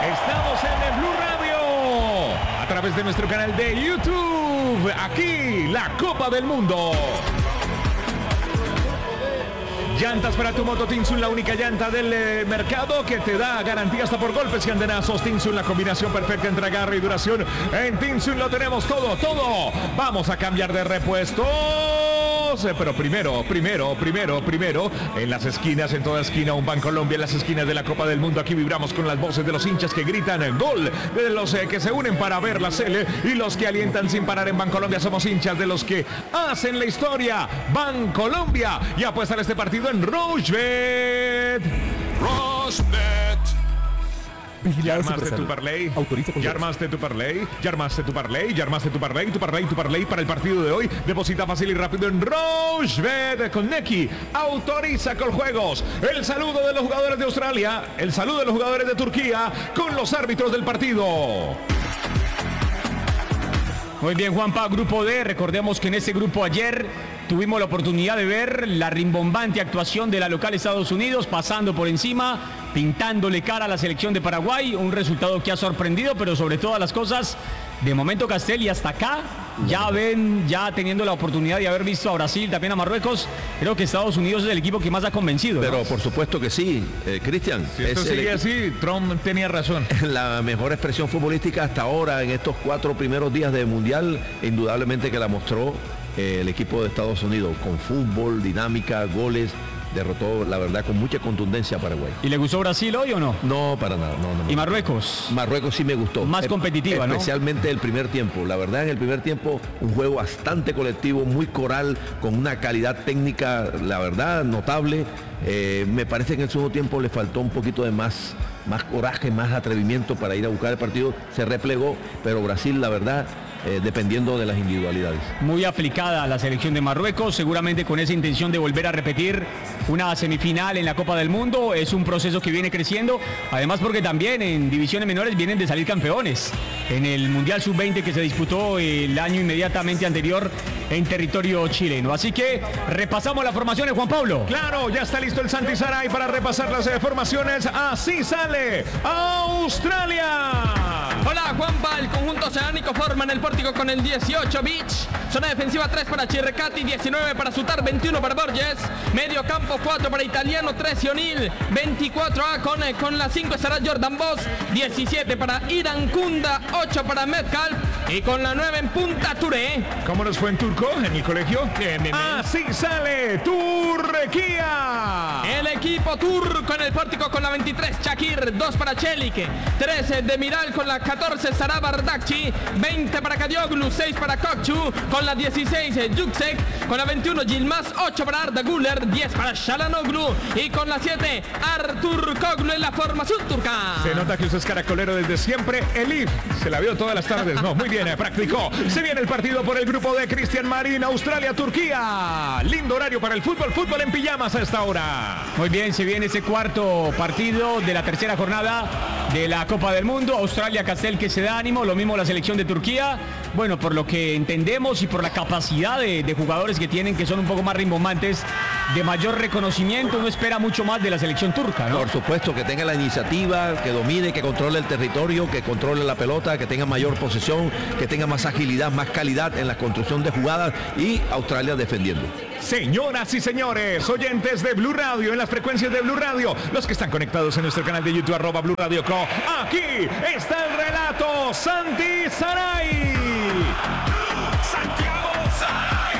Estamos en el Blue Radio, a través de nuestro canal de YouTube. Aquí, la Copa del Mundo. Llantas para tu moto Tinsun, la única llanta del mercado que te da garantía hasta por golpes y andenazos. Tinsun, la combinación perfecta entre agarre y duración. En Tinsun lo tenemos todo. Vamos a cambiar de repuestos. Pero primero, en las esquinas, en toda esquina, un Bancolombia, en las esquinas de la Copa del Mundo. Aquí vibramos con las voces de los hinchas que gritan gol, de los que se unen para ver la Sele y los que alientan sin parar en Bancolombia. Somos hinchas de los que hacen la historia. Bancolombia, y apuestan este partido en Rochebet. ¿Ya armaste tu parlay? ¿Ya armaste tu parlay? ¿Ya armaste tu parlay? ¿Ya armaste tu parlay? Tu parlay para el partido de hoy. Deposita fácil y rápido en Rochebet con Neki. Autoriza con juegos. El saludo de los jugadores de Australia. El saludo de los jugadores de Turquía con los árbitros del partido. Muy bien, Juanpa, grupo D. Recordemos que en ese grupo ayer tuvimos la oportunidad de ver la rimbombante actuación de la local Estados Unidos, pasando por encima, pintándole cara a la selección de Paraguay. Un resultado que ha sorprendido, pero sobre todas las cosas, de momento Castel y hasta acá, ya teniendo la oportunidad de haber visto a Brasil, también a Marruecos, creo que Estados Unidos es el equipo que más ha convencido, ¿no? Pero por supuesto que sí, Cristian. Si esto sigue así, Trump tenía razón. La mejor expresión futbolística hasta ahora en estos 4 primeros días de Mundial, indudablemente que la mostró el equipo de Estados Unidos, con fútbol, dinámica, goles. Derrotó, la verdad, con mucha contundencia a Paraguay. ¿Y le gustó Brasil hoy o no? No, para nada. No. ¿Y Marruecos? Marruecos sí me gustó. Más competitiva, ¿no? Especialmente el primer tiempo. La verdad, en el primer tiempo, un juego bastante colectivo, muy coral, con una calidad técnica, la verdad, notable. Me parece que en el segundo tiempo le faltó un poquito de más coraje, más atrevimiento para ir a buscar el partido. Se replegó, pero Brasil, la verdad, dependiendo de las individualidades. Muy aplicada a la selección de Marruecos, seguramente con esa intención de volver a repetir una semifinal en la Copa del Mundo. Es un proceso que viene creciendo, además porque también en divisiones menores vienen de salir campeones en el Mundial Sub-20 que se disputó el año inmediatamente anterior en territorio chileno. Así que repasamos las formaciones, Juan Pablo. Claro, ya está listo el Santi Saray para repasar las formaciones. Así sale Australia. Hola, Juanpa. El conjunto oceánico forma en el pórtico con el 18 Beach. Zona defensiva 3 para Chirrecati, 19 para Sutar, 21 para Borges. Medio campo 4 para Italiano, 13 O'Neill, 24 con la 5 estará Jordan Boss, 17 para Irankunda, 8 para Metcalf y con la 9 en punta Touré. ¿Cómo nos fue en turco en el colegio? Bien. Así sale Turquía. El equipo turco en el pórtico con la 23 Shakir, 2 para Çelik, 13 Demiral con la 14 Sara Bardakci, 20 para Kadioglu, 6 para Kokchu, con la 16 Yüksek, con la 21 Yilmaz, 8 para Arda Güler, 10 para Shalanoglu y con la 7 Artur Koglu en la formación turca. Se nota que usted es caracolero desde siempre. Elif se la vio todas las tardes, no, muy bien, practicó. Se viene el partido por el grupo de Cristian Marín, Australia, Turquía. Lindo horario para el fútbol en pijamas a esta hora. Muy bien, se viene ese cuarto partido de la tercera jornada de la Copa del Mundo. Australia, Castel, que se da ánimo, lo mismo la selección de Turquía. Bueno, por lo que entendemos y por la capacidad de jugadores que tienen, que son un poco más rimbombantes, de mayor reconocimiento, uno espera mucho más de la selección turca, ¿no? Por supuesto, que tenga la iniciativa, que domine, que controle el territorio, que controle la pelota, que tenga mayor posesión, que tenga más agilidad, más calidad en la construcción de jugadas, y Australia defendiendo. Señoras y señores, oyentes de Blue Radio, en las frecuencias de Blue Radio, los que están conectados en nuestro canal de YouTube, @BlueRadioCo, aquí está el relato Santi Saray. Santiago Saray.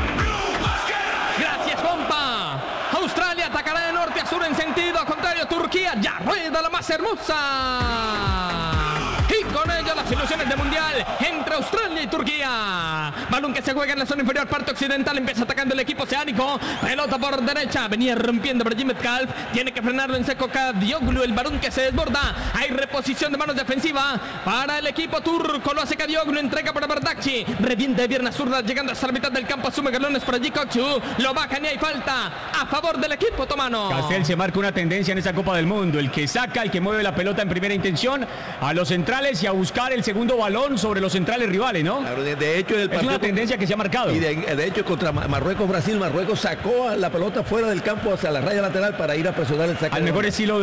Gracias, compa. Australia atacará de norte a sur en sentido contrario. Turquía ya rueda la más hermosa. Y con ello las ilusiones de mundial entre Australia y Turquía. Balón que se juega en la zona inferior, parte occidental. Empieza atacando el equipo oceánico. Pelota por derecha. Venía rompiendo por Jim Metcalf. Tiene que frenarlo en seco Kadioglu. El balón que se desborda. Hay reposición de manos defensiva para el equipo turco. Lo hace Kadioglu. Entrega para Bardakci. Revienta de piernas zurdas llegando hasta la mitad del campo. Asume galones por allí Kokchu. Lo bajan y hay falta a favor del equipo otomano. Castel se marca una tendencia en esa Copa del Mundo. El que saca, el que mueve la pelota en primera intención a los centrales y a buscar el segundo balón sobre los centrales rivales, ¿no? De hecho, es una tendencia que se ha marcado. Y de hecho, contra Marruecos-Brasil, Marruecos sacó la pelota fuera del campo hacia la raya lateral para ir a presionar el saque. Al mejor estilo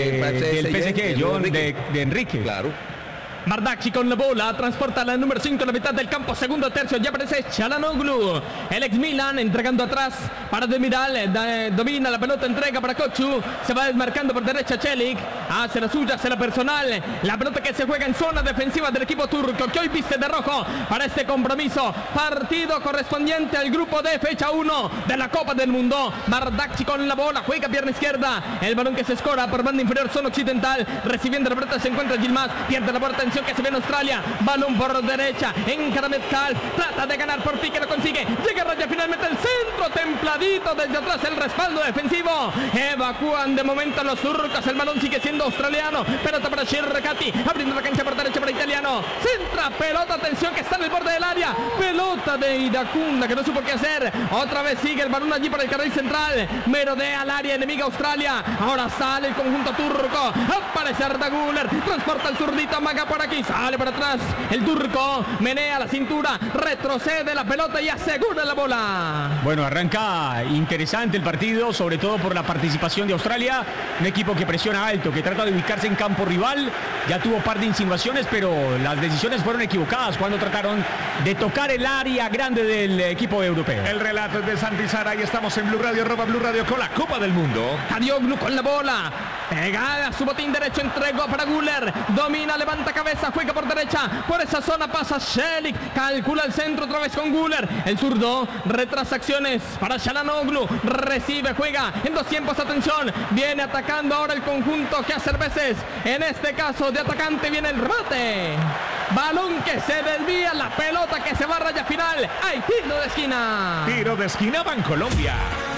del PSG, John, de Enrique. Claro. Bardakci con la bola, transporta la número 5 a la mitad del campo, segundo tercio, ya aparece Çalhanoğlu, el ex Milan, entregando atrás para Demiral, domina la pelota, entrega para Koçu, se va desmarcando por derecha Çelik, hace la suya, hace la personal, la pelota que se juega en zona defensiva del equipo turco, que hoy viste de rojo para este compromiso, partido correspondiente al grupo D, fecha 1 de la Copa del Mundo. Bardakci con la bola, juega pierna izquierda, el balón que se escora por banda inferior, zona occidental, recibiendo la pelota se encuentra Yilmaz, pierde la bola, atención que se ve en Australia, balón por derecha, encara Metcalf, trata de ganar por pique, lo consigue, llega a raya finalmente el centro, templadito desde atrás el respaldo defensivo, evacúan de momento los turcos, el balón sigue siendo australiano, pelota para Shirkati, abriendo la cancha por derecha para italiano, centra, pelota, atención que está en el borde del área, pelota de Idakunda que no supo qué hacer, otra vez sigue el balón allí para el carril central, merodea al área enemiga Australia, ahora sale el conjunto turco, aparece Arda Güler, transporta el zurdito, amaga por aquí, sale para atrás, el turco menea la cintura, retrocede la pelota y asegura la bola. Bueno, arranca interesante el partido, sobre todo por la participación de Australia, un equipo que presiona alto, que trata de ubicarse en campo rival, ya tuvo par de insinuaciones, pero las decisiones fueron equivocadas cuando trataron de tocar el área grande del equipo europeo. El relato es de Santi Sara y estamos en Blue Radio, @Blue Radio con la Copa del Mundo. Çalhanoğlu con la bola, pegada a su botín derecho, entregó para Güler, domina, levanta cabeza, juega por derecha, por esa zona pasa Çelik, calcula el centro otra vez con Güler, el zurdo, retrasa acciones para Çalhanoğlu, recibe, juega en dos tiempos, atención, viene atacando ahora el conjunto que hace veces, en este caso de atacante viene el remate, balón que se desvía, la pelota que se va a raya final, hay tiro de esquina. Tiro de esquina, Bancolombia.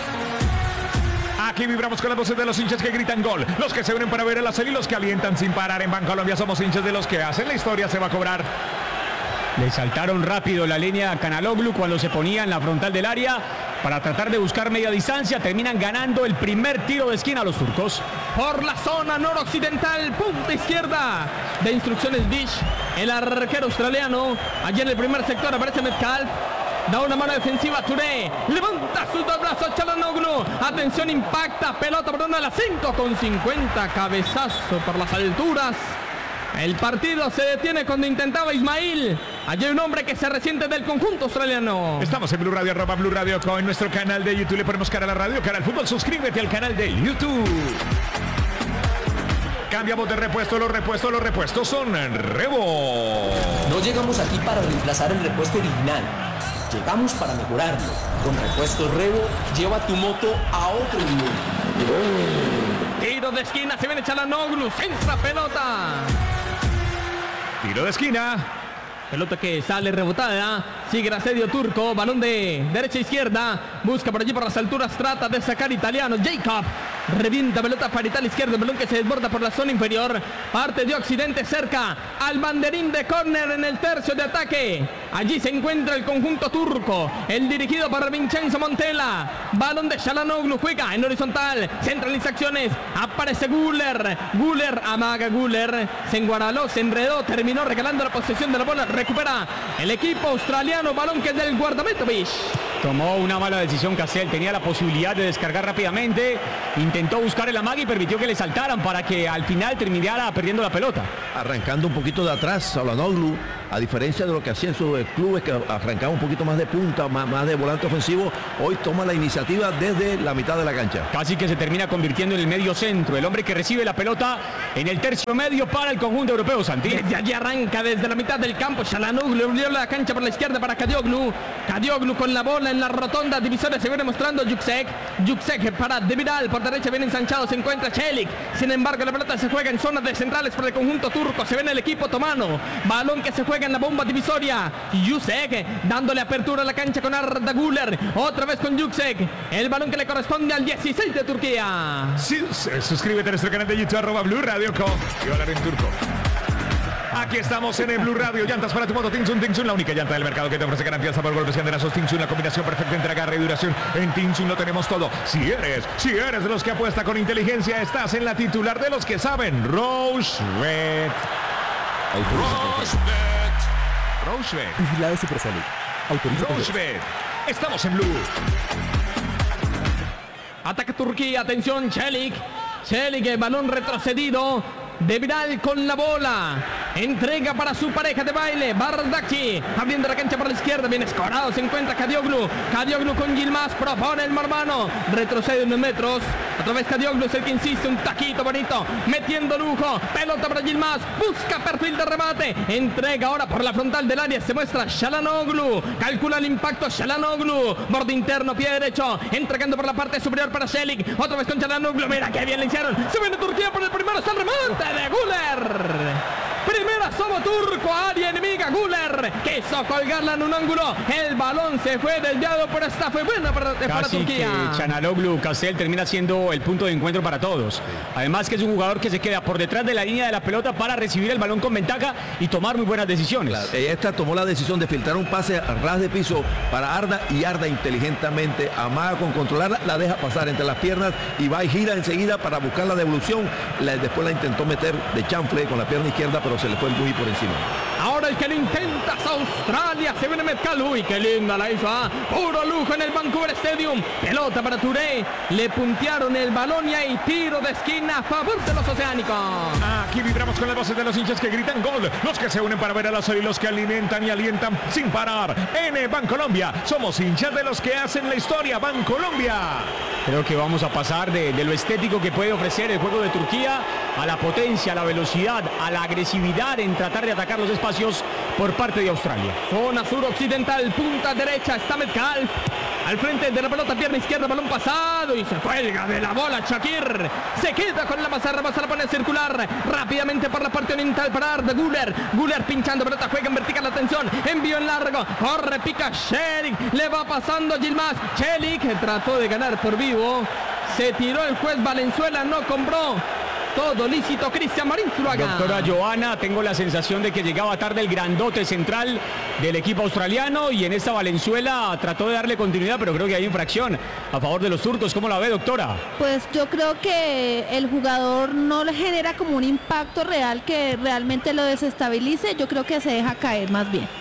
Aquí vibramos con las voces de los hinchas que gritan gol, los que se unen para ver el hacer y los que alientan sin parar. En Bancolombia somos hinchas de los que hacen la historia, se va a cobrar. Le saltaron rápido la línea a Çalhanoğlu cuando se ponía en la frontal del área para tratar de buscar media distancia. Terminan ganando el primer tiro de esquina a los turcos. Por la zona noroccidental, punta izquierda de instrucciones Bish, el arquero australiano. Allí en el primer sector aparece Metcalf. Da una mano defensiva a Touré, levanta sus dos brazos Çalhanoğlu, atención, impacta, pelota por una de las 5 con 50, cabezazo por las alturas. El partido se detiene cuando intentaba Ismail. Allí hay un hombre que se resiente del conjunto australiano. Estamos en Blue Radio, @Blue Radio con nuestro canal de YouTube. Le ponemos cara a la radio, cara al fútbol. Suscríbete al canal de YouTube. Cambiamos de repuesto, los repuestos son Rebo. No llegamos aquí para reemplazar el repuesto original. Llegamos para mejorarlo. Con Repuestos Rebo, lleva tu moto a otro nivel. Tiro de esquina, se viene Çalhanoğlu, centra pelota. Tiro de esquina. Pelota que sale rebotada, sigue el asedio turco, balón de derecha a izquierda, busca por allí por las alturas, trata de sacar italiano, Jacob, revienta pelota parital izquierda, balón que se desborda por la zona inferior, parte de occidente cerca al banderín de córner en el tercio de ataque, allí se encuentra el conjunto turco, el dirigido por Vincenzo Montella, balón de Çalhanoğlu, juega en horizontal, centraliza acciones, aparece Güler, amaga Güler, se enguaraló, se enredó, terminó regalando la posesión de la bola, recupera el equipo australiano, balón que es del guardameta Bish. Tomó una mala decisión Cassel, tenía la posibilidad de descargar rápidamente, intentó buscar el amague y permitió que le saltaran para que al final terminara perdiendo la pelota. Arrancando un poquito de atrás, Çalhanoğlu, a diferencia de lo que hacía en sus clubes, que arrancaba un poquito más de punta, más de volante ofensivo, hoy toma la iniciativa desde la mitad de la cancha. Casi que se termina convirtiendo en el medio centro, el hombre que recibe la pelota en el tercio medio para el conjunto europeo, Santi. Desde allí arranca desde la mitad del campo, Çalhanoğlu abrió la cancha por la izquierda para Çalhanoğlu con la bola en la rotonda divisoria, se viene mostrando Yüksek para Demiral, por derecha viene ensanchado, se encuentra Çelik, sin embargo la pelota se juega en zonas de centrales por el conjunto turco, se ve en el equipo otomano, balón que se juega en la bomba divisoria, Yüksek dándole apertura a la cancha con Arda Güler, otra vez con Yüksek, el balón que le corresponde al 16 de Turquía. Sí, suscríbete a nuestro canal de YouTube, @Blue Radio con y hablar en turco. Aquí estamos en el Blue Radio, llantas para tu moto Tinsun, la única llanta del mercado que te ofrece garantía por golpes y andenazos. Tinsun, la combinación perfecta entre agarre y duración. En Tinsun lo tenemos todo. Si eres de los que apuesta con inteligencia, estás en la titular de los que saben, Rose Red. Rochebet. Vigilado Supersalud. Autoriza con Rochebet. Estamos en Blue. Ataca Turquía, atención, Çelik, el balón retrocedido. Demiral con la bola. Entrega para su pareja de baile, Bardakci. Abriendo la cancha por la izquierda, bien escorado. Se encuentra Kadioglu. Kadioglu con Yilmaz. Propone el marmano. Retrocede unos metros. Otra vez Kadioglu es el que insiste. Un taquito bonito. Metiendo lujo. Pelota para Yilmaz. Busca perfil de remate. Entrega ahora por la frontal del área. Se muestra Çalhanoğlu. Calcula el impacto Çalhanoğlu. Borde interno, pie derecho. Entregando por la parte superior para Çelik. Otra vez con Çalhanoğlu. Mira qué bien le hicieron. Se viene Turquía por el primero. Está el remate de Güler. Primera somo turco, área enemiga, Güler quiso colgarla en un ángulo, el balón se fue desviado, pero esta fue buena para Turquía. Que Çalhanoğlu, Castel termina siendo el punto de encuentro para todos. Además que es un jugador que se queda por detrás de la línea de la pelota para recibir el balón con ventaja y tomar muy buenas decisiones. Claro, esta tomó la decisión de filtrar un pase a ras de piso para Arda, y Arda inteligentemente amaga con controlarla, la deja pasar entre las piernas y va y gira enseguida para buscar la devolución. Después la intentó meter de chanfle con la pierna izquierda, pero se le fue muy por encima. Ahora el que lo intenta es Australia. Se viene Metcalf. Uy, qué linda la hizo. Puro lujo en el Vancouver Stadium. Pelota para Touré. Le puntearon el balón y hay tiro de esquina a favor de los oceánicos. Aquí vibramos con las voces de los hinchas que gritan gol. Los que se unen para ver a la y los que alimentan y alientan sin parar. En Bancolombia somos hinchas de los que hacen la historia. Bancolombia. Creo que vamos a pasar de lo estético que puede ofrecer el juego de Turquía a la potencia, a la velocidad, a la agresividad en tratar de atacar los espacios por parte de Australia. Zona suroccidental, punta derecha, está Metcalf. Al frente de la pelota, pierna izquierda, balón pasado y se cuelga de la bola Shakir. Se queda con la masa, la pone a circular rápidamente por la parte oriental para Arda Güler. Güler pinchando pelota, juega en vertical, atención, envío en largo, corre, pica Çelik, le va pasando Yilmaz. Çelik trató de ganar por vivo, se tiró el juez Valenzuela, no compró. Todo lícito, Cristian Marín Zuluaga. Doctora Johanna, tengo la sensación de que llegaba tarde el grandote central del equipo australiano y en esta Valenzuela trató de darle continuidad, pero creo que hay infracción a favor de los turcos. ¿Cómo la ve, doctora? Pues yo creo que el jugador no le genera como un impacto real que realmente lo desestabilice. Yo creo que se deja caer más bien.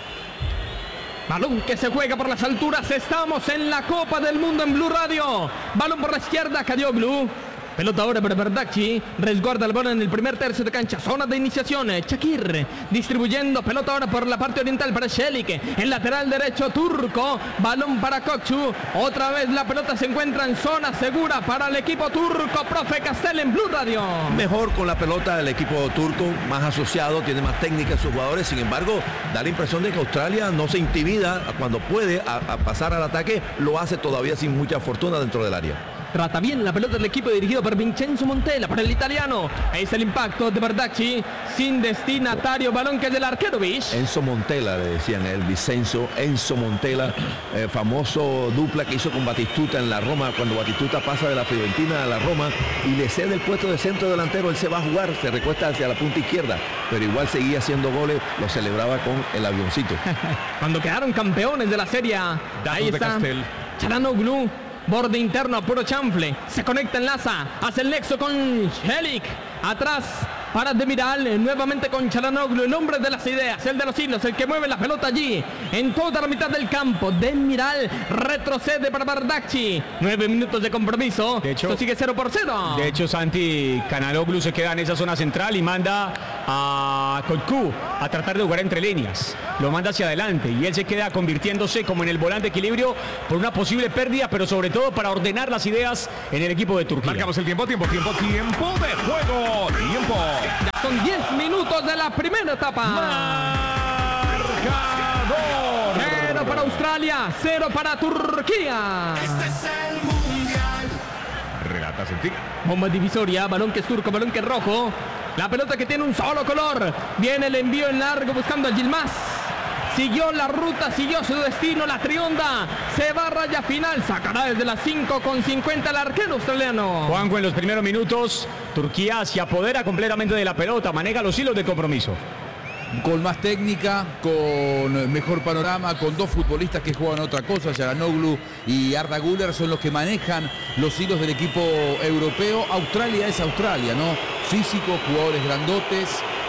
Balón que se juega por las alturas. Estamos en la Copa del Mundo en Blue Radio. Balón por la izquierda, Kadioglu. Pelota ahora para Bardakci, resguarda el balón en el primer tercio de cancha, zona de iniciación, Çakir distribuyendo, pelota ahora por la parte oriental para Çelik, el lateral derecho turco, balón para Kokçu, otra vez la pelota se encuentra en zona segura para el equipo turco, profe Castel en Blue Radio. Mejor con la pelota del equipo turco, más asociado, tiene más técnica en sus jugadores, sin embargo, da la impresión de que Australia no se intimida cuando puede a pasar al ataque, lo hace todavía sin mucha fortuna dentro del área. Trata bien la pelota del equipo dirigido por Vincenzo Montella, por el italiano. Ahí está el impacto de Bardakci, sin destinatario, balón que es del arquero Vish. Enzo Montella, le decían él, Vicenzo, Enzo Montella, famoso dupla que hizo con Batistuta en la Roma, cuando Batistuta pasa de la Fiorentina a la Roma y le cede el puesto de centro delantero, él se va a jugar, se recuesta hacia la punta izquierda, pero igual seguía haciendo goles, lo celebraba con el avioncito. Cuando quedaron campeones de la Serie A, ahí está Çalhanoğlu. Borde interno, puro chanfle. Se conecta, enlaza. Hace el nexo con Çelik. Atrás para Demiral. Nuevamente con Çalhanoğlu. El hombre de las ideas. El de los hilos. El que mueve la pelota allí. En toda la mitad del campo. Demiral retrocede para Bardakci. 9 minutos de compromiso. De hecho, esto sigue 0-0. De hecho, Santi, Çalhanoğlu se queda en esa zona central y manda a Kokçu a tratar de jugar entre líneas. Lo manda hacia adelante y él se queda convirtiéndose como en el volante de equilibrio por una posible pérdida, pero sobre todo para ordenar las ideas en el equipo de Turquía. Marcamos el tiempo de juego. Tiempo. Son 10 minutos de la primera etapa. Marcador. 0 para Australia, 0 para Turquía. Este es el mundial. Relata Santi. Bomba divisoria, balón que es turco, balón que es rojo. La pelota que tiene un solo color. Viene el envío en largo buscando a Yilmaz. Siguió la ruta, siguió su destino, la trionda. Se va a raya final, sacará desde las 5:50 el arquero australiano. Juanjo, en los primeros minutos, Turquía se apodera completamente de la pelota, maneja los hilos de compromiso. Con más técnica, con mejor panorama, con dos futbolistas que juegan otra cosa, Çalhanoğlu y Arda Güler son los que manejan los hilos del equipo europeo. Australia es Australia, ¿no? Físico, jugadores grandotes,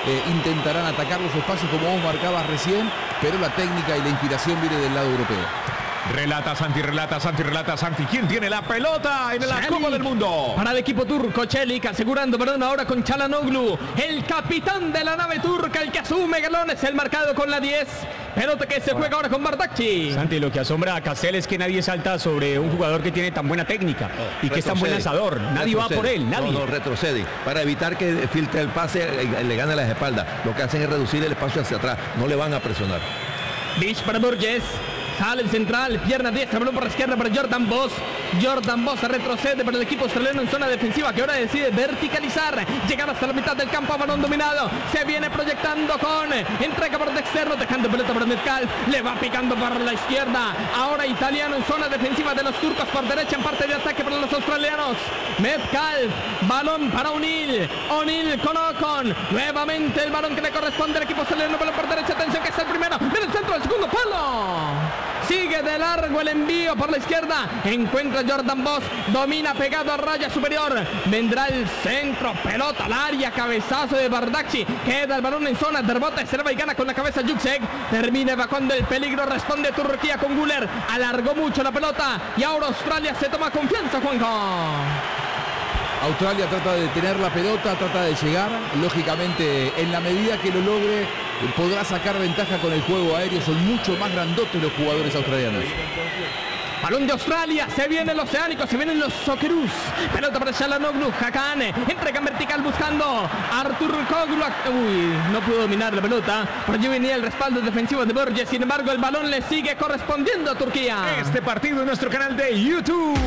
intentarán atacar los espacios como vos marcabas recién, pero la técnica y la inspiración viene del lado europeo. Relata Santi. ¿Quién tiene la pelota en la Copa del Mundo? Para el equipo turco, Çelik asegurando balón ahora con Çalhanoğlu, el capitán de la nave turca, el que asume galones, el marcado con la 10. Pelota que se juega ahora con Bardakci. Santi, lo que asombra a Castel es que nadie salta sobre un jugador que tiene tan buena técnica y que es tan buen lanzador. Nadie va por él, nadie. No, retrocede. Para evitar que filtre el pase, le gane las espaldas. Lo que hacen es reducir el espacio hacia atrás. No le van a presionar. Bish para Borges. Sale el central, pierna diestra, balón por la izquierda para Jordan Boss. Jordan Boss retrocede para el equipo australiano en zona defensiva que ahora decide verticalizar, llegar hasta la mitad del campo, balón dominado. Se viene proyectando con entrega por el externo, dejando pelota para Metcalf. Le va picando para la izquierda. Ahora Italiano en zona defensiva de los turcos por derecha en parte de ataque para los australianos. Metcalf, balón para O'Neill. O'Neill con Ocon. Nuevamente el balón que le corresponde al equipo australiano, balón por derecha. Atención que es el primero. Viene el centro del segundo palo. Sigue de largo el envío por la izquierda. Encuentra Jordan Boss. Domina pegado a raya superior. Vendrá el centro. Pelota al área. Cabezazo de Bardakci. Queda el balón en zona de rebote. Serva y gana con la cabeza Yüksek. Termina evacuando el peligro. Responde Turquía con Güler. Alargó mucho la pelota. Y ahora Australia se toma confianza, Juanjo. Australia trata de tener la pelota, trata de llegar. Lógicamente, en la medida que lo logre, podrá sacar ventaja con el juego aéreo. Son mucho más grandotes los jugadores australianos. Balón de Australia, se vienen los oceánicos, se vienen los Socceroos. Pelota para Çalhanoğlu, Hakan, entrega en vertical buscando Artur Koglu. Uy, no pudo dominar la pelota. Por allí venía el respaldo defensivo de Borges. Sin embargo, el balón le sigue correspondiendo a Turquía. Este partido en nuestro canal de YouTube.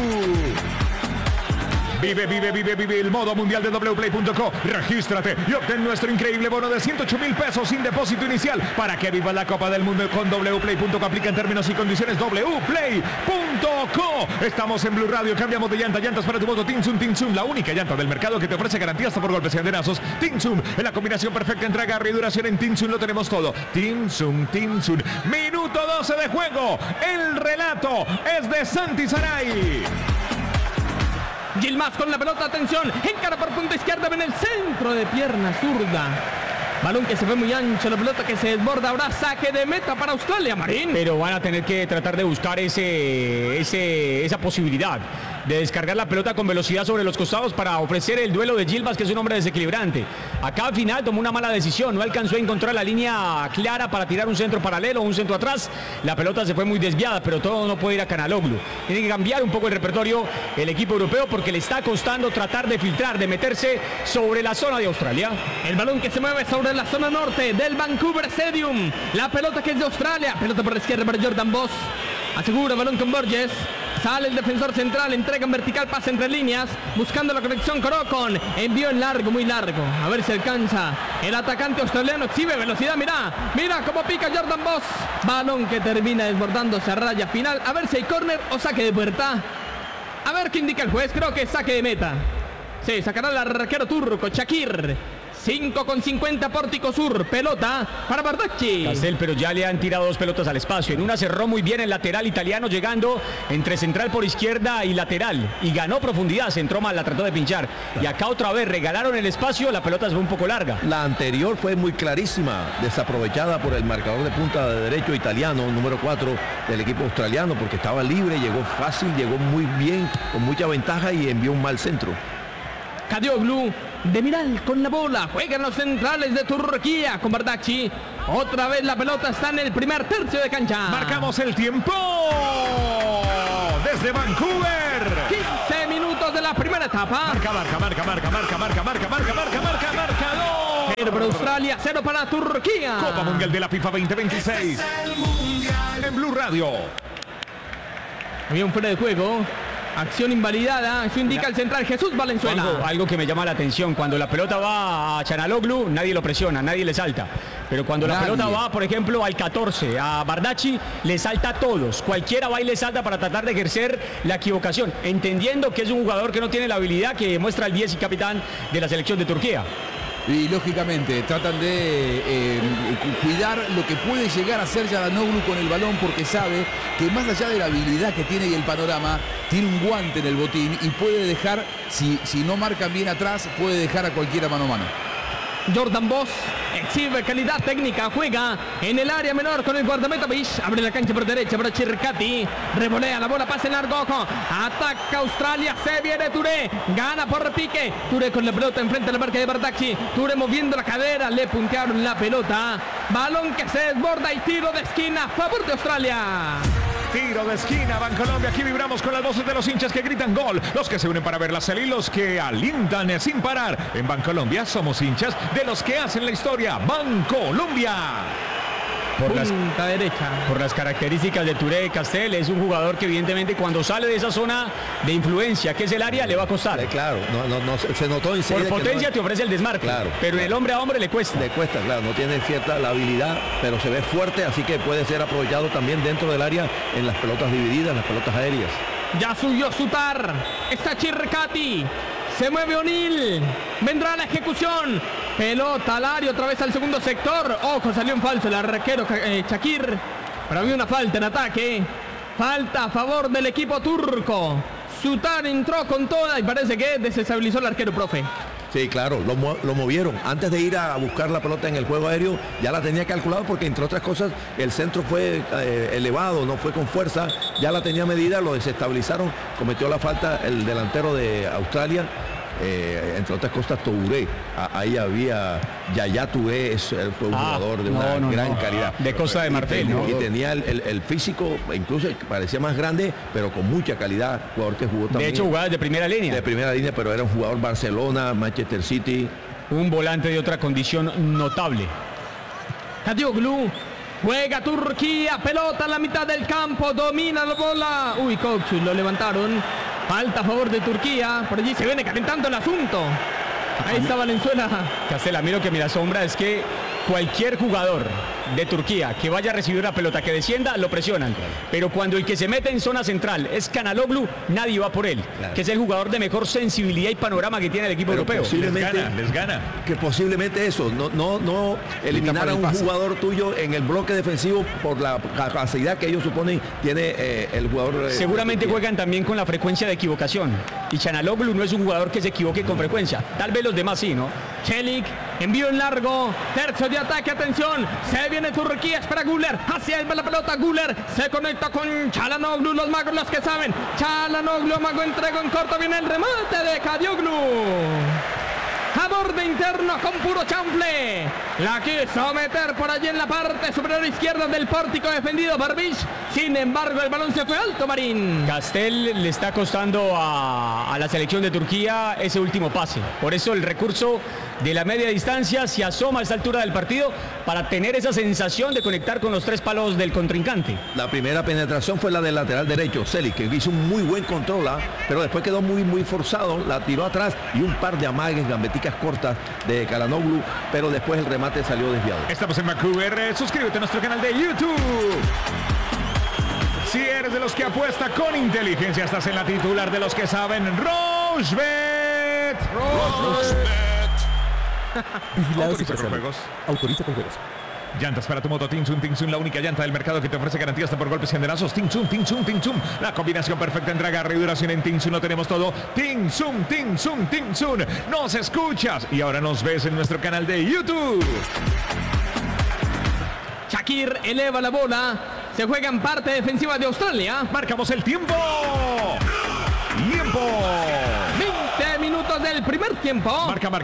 Vive el modo mundial de wplay.co. Regístrate y obtén nuestro increíble bono de 108,000 pesos sin depósito inicial para que vivas la Copa del Mundo con wplay.co. Aplica en términos y condiciones wplay.co. Estamos en Blue Radio. Cambiamos de llantas para tu moto Tinsun, la única llanta del mercado que te ofrece garantía hasta por golpes y andenazos. Tinsun, en la combinación perfecta entre agarre y duración. En Tinsun lo tenemos todo. Tinsun. Minuto 12 de juego. El relato es de Santi Saray. Yilmaz con la pelota, atención, encara por punta izquierda, ven el centro de pierna zurda. Balón que se ve muy ancho, la pelota que se desborda, ahora saque de meta para Australia, Marín. Pero van a tener que tratar de buscar esa posibilidad de descargar la pelota con velocidad sobre los costados para ofrecer el duelo de Yilmaz, que es un hombre desequilibrante. Acá al final tomó una mala decisión, no alcanzó a encontrar la línea clara para tirar un centro paralelo o un centro atrás. La pelota se fue muy desviada, pero todo no puede ir a Çalhanoğlu. Tiene que cambiar un poco el repertorio el equipo europeo porque le está costando tratar de filtrar, de meterse sobre la zona de Australia. El balón que se mueve sobre la zona norte del Vancouver Stadium. La pelota que es de Australia. Pelota por la izquierda para Jordan Boss. Asegura balón con Borges. Sale el defensor central, entrega en vertical, pasa entre líneas, buscando la conexión con Ocon. Envío en largo, muy largo. A ver si alcanza. El atacante australiano exhibe velocidad, mira cómo pica Jordan Boss. Balón que termina desbordándose a raya final. A ver si hay córner o saque de puerta. A ver qué indica el juez, creo que es saque de meta. Sí, sacará el arquero turco, Shakir. 5,50 Pórtico Sur, pelota para Bardakci. Castel, pero ya le han tirado dos pelotas al espacio. En una cerró muy bien el lateral italiano, llegando entre central por izquierda y lateral. Y ganó profundidad, se entró mal, la trató de pinchar. Y acá otra vez regalaron el espacio, la pelota se fue un poco larga. La anterior fue muy clarísima, desaprovechada por el marcador de punta de derecho italiano, número 4 del equipo australiano, porque estaba libre, llegó fácil, llegó muy bien, con mucha ventaja y envió un mal centro. Çalhanoğlu de Miral con la bola, juegan los centrales de Turquía con Bardakci. Otra vez la pelota está en el primer tercio de cancha. Marcamos el tiempo desde Vancouver. 15 minutos de la primera etapa. Marcador. 0 para Australia, 0 para Turquía. Copa Mundial de la FIFA 2026. En Blue Radio. Había un fuera de juego. Acción invalidada, eso indica el central Jesús Valenzuela. Algo que me llama la atención, cuando la pelota va a Çalhanoğlu, nadie lo presiona, nadie le salta. Pero cuando la pelota va, por ejemplo, al 14, a Bardakci, le salta a todos. Cualquiera va y le salta para tratar de ejercer la equivocación, entendiendo que es un jugador que no tiene la habilidad que muestra el 10 y capitán de la selección de Turquía. Y lógicamente tratan de cuidar lo que puede llegar a ser Çalhanoğlu con el balón, porque sabe que más allá de la habilidad que tiene y el panorama, tiene un guante en el botín y puede dejar, si no marcan bien atrás, puede dejar a cualquiera mano a mano. Jordan Boss exhibe calidad técnica, juega en el área menor con el guardameta Bish, abre la cancha por derecha para Chircati, revolea la bola, pase largo, ojo, ataca Australia, se viene Touré, gana por pique, Touré con la pelota enfrente a la marca de Bardacci, Touré moviendo la cadera, le puntearon la pelota, balón que se desborda y tiro de esquina a favor de Australia. Tiro de esquina, Bancolombia. Aquí vibramos con las voces de los hinchas que gritan gol, los que se unen para ver la serie y los que alientan sin parar. En Bancolombia somos hinchas de los que hacen la historia. Bancolombia. Punta derecha. Por las características de Touré Castel, es un jugador que evidentemente cuando sale de esa zona de influencia, que es el área, le va a costar. Claro, no, se notó enseguida. Por potencia que te ofrece el desmarque, Claro, pero en el hombre a hombre le cuesta. le cuesta, claro, no tiene cierta la habilidad, pero se ve fuerte, así que puede ser aprovechado también dentro del área en las pelotas divididas, las pelotas aéreas. Ya subió Sutar. Está Chircati. Se mueve O'Neill. Vendrá la ejecución. Pelota al área, otra vez al segundo sector. Ojo, salió en falso el arquero Shakir. Pero había una falta en ataque. Falta a favor del equipo turco. Sutar entró con toda y parece que desestabilizó el arquero, profe. Sí, claro, lo movieron. Antes de ir a buscar la pelota en el juego aéreo, ya la tenía calculado porque, entre otras cosas, el centro fue elevado, no fue con fuerza, ya la tenía medida, lo desestabilizaron, cometió la falta el delantero de Australia, entre otras cosas Touré. Ahí había Yaya Touré, fue un jugador de una gran calidad. De Costa de Marfil, ¿no? Y tenía el físico, incluso parecía más grande, pero con mucha calidad, jugador que jugó también. De hecho, jugaba de primera línea. De primera línea, pero era un jugador Barcelona, Manchester City. Un volante de otra condición notable. Kadioglu. Juega Turquía, pelota en la mitad del campo, domina la bola. Uy, Kokchu, lo levantaron. Falta a favor de Turquía, por allí se viene calentando el asunto. Ahí está Valenzuela. Castel, a mí lo que me asombra es que cualquier jugador de Turquía que vaya a recibir la pelota, que descienda, lo presionan. Pero cuando el que se mete en zona central es Canaloglu, nadie va por él. Claro. Que es el jugador de mejor sensibilidad y panorama que tiene el equipo europeo. Les gana. Que posiblemente eso, no eliminar a un jugador tuyo en el bloque defensivo por la capacidad que ellos suponen tiene el jugador. Seguramente juegan también con la frecuencia de equivocación. Y Canaloglu no es un jugador que se equivoque con frecuencia. Tal vez los demás sí, ¿no? Chelik, envío en largo, tercio de ataque, atención, se viene Turquía, espera Güler, hacia la pelota, Güler se conecta con Çalhanoğlu, los magos los que saben, Çalhanoğlu, mago entrega en corto, viene el remate de Kadioglu. A borde interno con puro chanfle. La quiso meter por allí en la parte superior izquierda del pórtico defendido Barbish. Sin embargo, el balón se fue alto, Marín. Castel le está costando a la selección de Turquía ese último pase. Por eso el recurso de la media distancia se asoma a esta altura del partido para tener esa sensación de conectar con los tres palos del contrincante. La primera penetración fue la del lateral derecho, Celic, que hizo un muy buen control, pero después quedó muy forzado, la tiró atrás y un par de amagues, gambeticas cortas de Çalhanoğlu, pero después el remate salió desviado. Estamos en MacQR, suscríbete a nuestro canal de YouTube. Si eres de los que apuesta con inteligencia, estás en la titular de los que saben, Rochebet. Autoriza con juegos. Autoriza con juegos. Llantas para tu moto Tinsun, Tinsun, la única llanta del mercado que te ofrece garantía hasta por golpes y andenazos. Tinsun, Tinsun, Tinsun, la combinación perfecta entre agarre y duración. En Tinsun lo tenemos todo. Tinsun, Tinsun, Tinsun. Nos escuchas y ahora nos ves en nuestro canal de YouTube. Shakir eleva la bola, se juega en parte defensiva de Australia. Marcamos el tiempo. Tiempo. 20 minutos del primer tiempo. Marcador.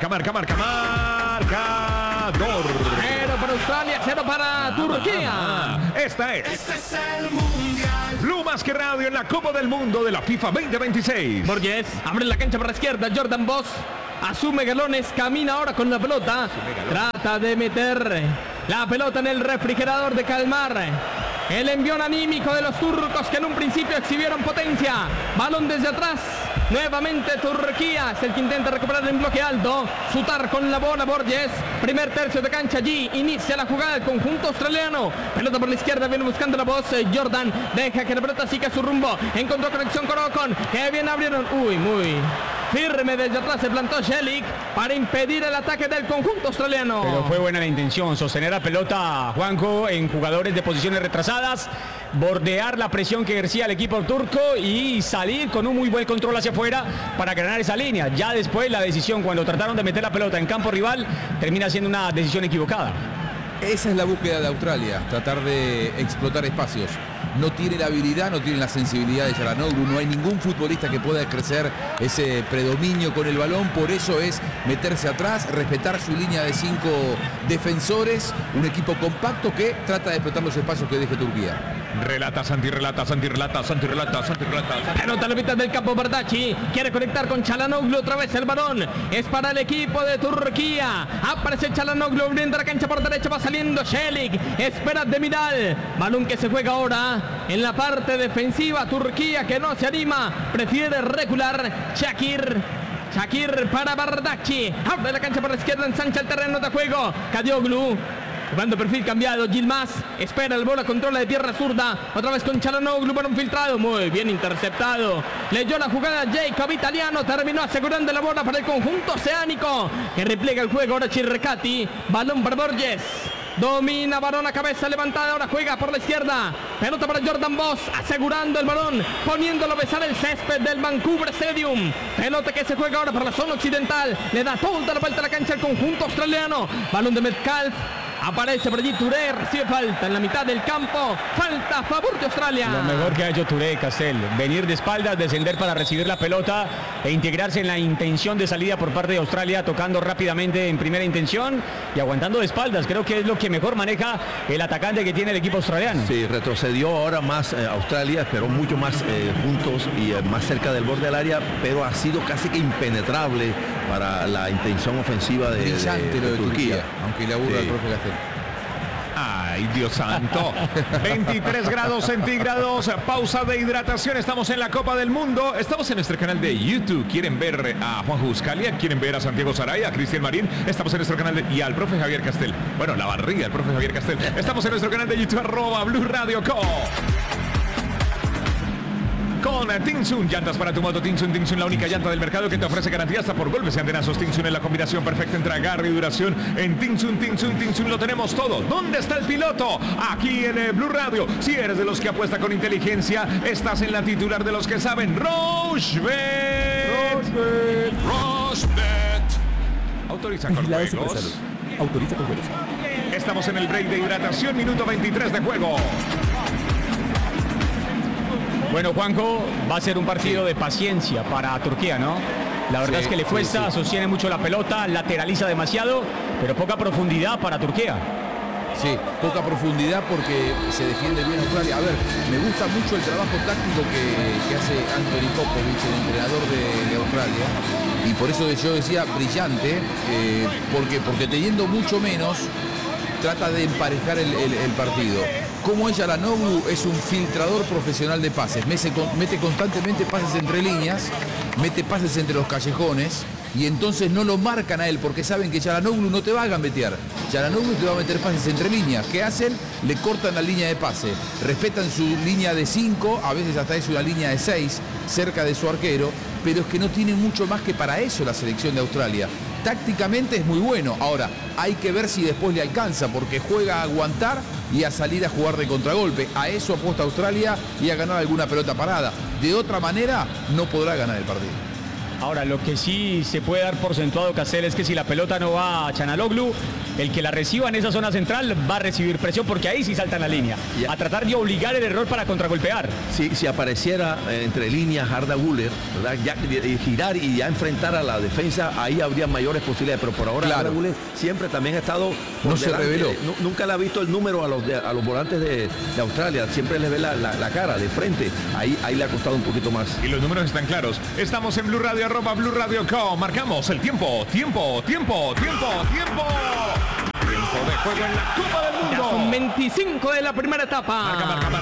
0 para Australia, 0 para Turquía. Esta es Este es el mundial. Blue Más que Radio en la Copa del Mundo de la FIFA 2026. Borges abre la cancha para la izquierda, Jordan Boss asume galones, camina ahora con la pelota, trata de meter la pelota en el refrigerador, de calmar el envión anímico de los turcos que en un principio exhibieron potencia. Balón desde atrás, nuevamente Turquía es el que intenta recuperar en bloque alto. Sutar con la bola, Borges, primer tercio de cancha allí, inicia la jugada del conjunto australiano. Pelota por la izquierda, viene buscando la voz, Jordan deja que la pelota siga su rumbo, encontró conexión con Ocon, que bien abrieron, muy Firme desde atrás se plantó Shelik para impedir el ataque del conjunto australiano. Pero fue buena la intención, sostener la pelota, Juanjo, en jugadores de posiciones retrasadas, bordear la presión que ejercía el equipo turco y salir con un muy buen control hacia afuera para ganar esa línea. Ya después la decisión, cuando trataron de meter la pelota en campo rival, termina siendo una decisión equivocada. Esa es la búsqueda de Australia, tratar de explotar espacios. No tiene la habilidad, no tiene la sensibilidad de Çalhanoğlu, no hay ningún futbolista que pueda crecer ese predominio con el balón, por eso es meterse atrás, respetar su línea de 5 defensores, un equipo compacto que trata de explotar los espacios que deje Turquía. Relata Santi, relata Santi, relata Santi, relata Santi, relata Santi. Pelota a la mitad del campo, Bardacchi quiere conectar con Çalhanoğlu, otra vez el balón es para el equipo de Turquía. Aparece Çalhanoğlu abriendo la cancha por derecha, va saliendo Shelik, espera Demiral, balón que se juega ahora en la parte defensiva. Turquía que no se anima, prefiere recular. Shakir para Bardacchi, abre la cancha por la izquierda, ensancha el terreno de juego. Kadioglu jugando perfil cambiado, Yilmaz espera el bola, controla de pierna zurda, otra vez con Çalhanoğlu, balón filtrado, muy bien interceptado, leyó la jugada Jacob Italiano, terminó asegurando la bola para el conjunto oceánico, que repliega el juego ahora Chirrecati, balón para Borges. Domina Varón a cabeza levantada, ahora juega por la izquierda. Pelota para Jordan Boss, asegurando el balón, poniéndolo a besar el césped del Vancouver Stadium. Pelota que se juega ahora por la zona occidental. Le da toda la vuelta a la cancha al conjunto australiano. Balón de Metcalf. Aparece por allí Touré, recibe falta en la mitad del campo. Falta a favor de Australia. Lo mejor que ha hecho Touré, Castel. Venir de espaldas, descender para recibir la pelota e integrarse en la intención de salida por parte de Australia, tocando rápidamente en primera intención y aguantando de espaldas. Creo que es lo que mejor maneja el atacante que tiene el equipo australiano. Sí, retrocedió ahora más Australia, esperó mucho más juntos y más cerca del borde del área, pero ha sido casi que impenetrable para la intención ofensiva de Turquía. Aunque le aburra al profe Castel. Ay, Dios santo. 23 grados centígrados, pausa de hidratación. Estamos en la Copa del Mundo. Estamos en nuestro canal de YouTube. ¿Quieren ver a Juanjo Buscalia? ¿Quieren ver a Santiago Saraya, a Cristian Marín? Estamos en nuestro canal y al profe Javier Castel. Bueno, la barriga del profe Javier Castel. Estamos en nuestro canal de YouTube, @BluRadio.co. Con Tinsun, llantas para tu moto. Tinsun, la única llanta del mercado que te ofrece garantía hasta por golpes y antenazos. Tinsun es la combinación perfecta entre agarre y duración. En Tinsun lo tenemos todo. ¿Dónde está el piloto? Aquí en Blue Radio. Si eres de los que apuesta con inteligencia, estás en la titular de los que saben. Rochebet. Autoriza con juegos. Autoriza con juegos. Estamos en el break de hidratación, minuto 23 de juego. Bueno, Juanjo, va a ser un partido de paciencia para Turquía, ¿no? La verdad es que le cuesta, sostiene mucho la pelota, lateraliza demasiado, pero poca profundidad para Turquía. Sí, poca profundidad porque se defiende bien Australia. A ver, me gusta mucho el trabajo táctico que hace Anthony Popovich, el entrenador de Australia. Y por eso yo decía brillante, porque teniendo mucho menos, trata de emparejar el partido. Como Çalhanoğlu es un filtrador profesional de pases, mete constantemente pases entre líneas, mete pases entre los callejones y entonces no lo marcan a él porque saben que Çalhanoğlu no te va a gambetear. Çalhanoğlu te va a meter pases entre líneas. ¿Qué hacen? Le cortan la línea de pase, respetan su línea de 5, a veces hasta es una línea de 6, cerca de su arquero, pero es que no tiene mucho más que para eso la selección de Australia. Tácticamente es muy bueno, ahora hay que ver si después le alcanza, porque juega a aguantar y a salir a jugar de contragolpe. A eso apuesta Australia y a ganar alguna pelota parada. De otra manera no podrá ganar el partido. Ahora, lo que sí se puede dar por sentado, Castel, es que si la pelota no va a Çalhanoğlu, el que la reciba en esa zona central va a recibir presión porque ahí sí salta en la línea. A tratar de obligar el error para contragolpear. Si apareciera entre líneas Arda Güler, ¿verdad? Ya girar y ya enfrentar a la defensa, ahí habría mayores posibilidades. Pero por ahora Arda Güler siempre también ha estado no se reveló. Nunca le ha visto el número a los volantes de Australia. Siempre les ve la cara de frente. Ahí le ha costado un poquito más. Y los números están claros. Estamos en Blue Radio, @BluRadio.co. Marcamos el tiempo de juego en la Copa del Mundo. Ya son 25 de la primera etapa.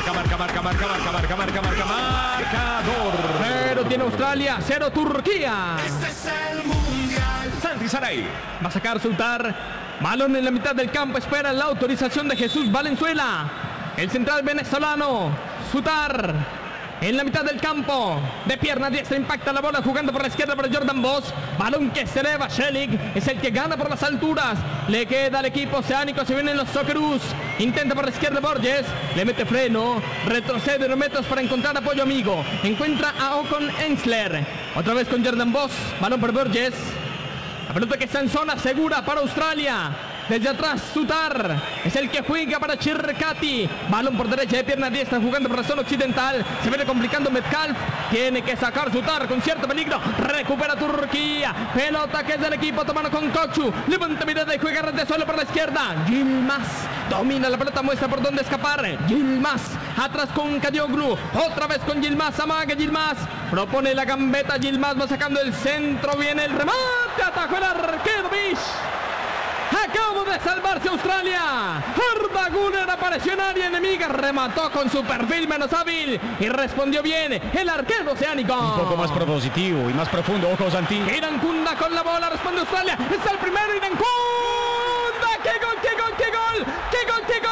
Marcador. 0 tiene Australia, 0 Turquía. Este es el mundial. Santi Saray. Va a sacar Sutar. Balón en la mitad del campo. Espera la autorización de Jesús Valenzuela. El central venezolano. Sutar. en la mitad del campo. De pierna diestra impacta la bola jugando por la izquierda para Jordan Bosch. Balón que se eleva. Selig es el que gana por las alturas. Le queda al equipo oceánico. Se vienen los Socceroos. Intenta por la izquierda Borges. Le mete freno. Retrocede unos metros para encontrar apoyo amigo. Encuentra a Ocon Ensler. Otra vez con Jordan Bosch. Balón por Borges. La pelota que está en zona segura para Australia. Desde atrás Sutar es el que juega para Chircati. Balón por derecha de pierna diestra jugando por la zona occidental. Se viene complicando Metcalf. Tiene que sacar Sutar con cierto peligro. Recupera Turquía. Pelota que es del equipo tomando con Kochu. Levanta mirada y juega de suelo por la izquierda. Yilmaz domina la pelota, muestra por dónde escapar. Yilmaz atrás con Kadioglu. Otra vez con Yilmaz. Amaga Yilmaz. Propone la gambeta. Yilmaz va sacando el centro. Viene el remate. Atajó el arquero Bish. Acabo de salvarse Australia. Arda Güler apareció en área enemiga. Remató con su perfil menos hábil. Y respondió bien el arquero oceánico. Un poco más propositivo y más profundo. Ojo, Santi. Irankunda con la bola. Responde Australia. Es el primero Irankunda. ¡Qué gol, qué gol, qué gol! ¡Qué gol, qué